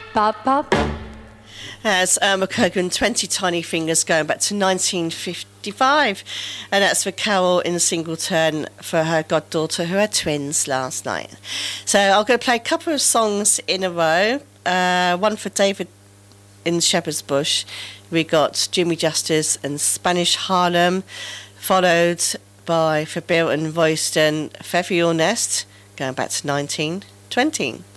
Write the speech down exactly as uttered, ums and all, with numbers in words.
Bop, bop. As Irma Kogan, twenty Tiny Fingers, going back to nineteen fifty-five. And that's for Carol in Singleton for her goddaughter who had twins last night. So I'll go play a couple of songs in a row. Uh, one for David in Shepherd's Bush. We got Jimmy Justice and Spanish Harlem, followed by for Bill and Royston, Feather Your Nest, going back to nineteen twenty.